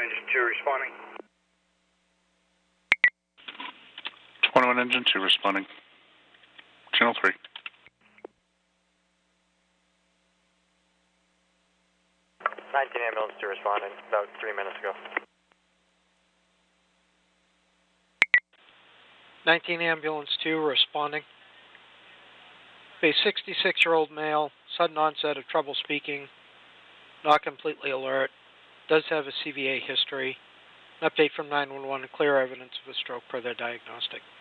Engine 2 responding. 21 Engine 2 responding. Channel 3. 19 Ambulance 2 responding about 3 minutes ago. 19 Ambulance 2 responding. A 66-year-old male, sudden onset of trouble speaking, not completely alert, does have a CVA history. An update from 911, clear evidence of a stroke per their diagnostic.